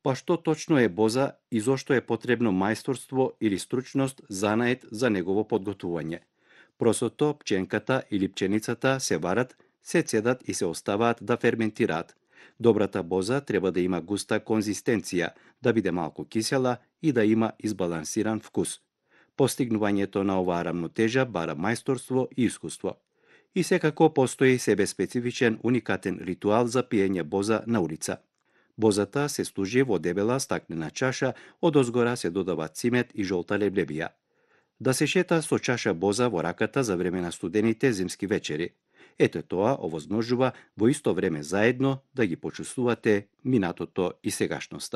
Па што точно е боза и зошто е потребно мајсторство или стручност занает за негово подготвување? Просото, пченката или пченицата се варат, се цедат и се оставаат да ферментираат. Добрата боза треба да има густа конзистенција, да биде малку кисела и да има избалансиран вкус. Постигнувањето на оваа рамнотежа бара мајсторство и искуство. И секако постои себе специфичен уникатен ритуал за пиење боза на улица. Бозата се служи во дебела стаклена чаша, одозгора се додава цимет и жолта леблебија. Да се шета со чаша боза во раката за време на студените зимски вечери. Ете тоа овозможува во исто време заедно да ги почувствувате минатото и сегашноста.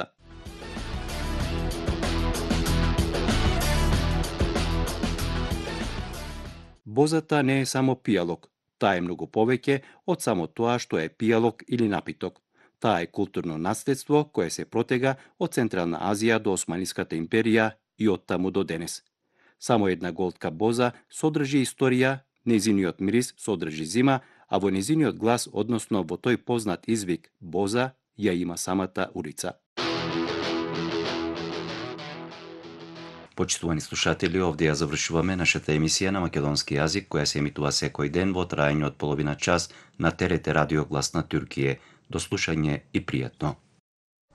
Бозата не е само пијалок, таа е многу повеќе од само тоа што е пијалок или напиток. Таа е културно наследство кое се протега од Централна Азија до Османската империја и оттаму до денес. Само една голтка боза содржи историја, нејзиниот мирис содржи зима, а во нејзиниот глас, односно во тој познат извик боза, ја има самата улица. Почитувани слушатели, овде ја завршуваме нашата емисија на македонски јазик, која се емитува секој ден во траење од половина час на ТРТ Радио Глас на Туркије. До слушање и пријатно.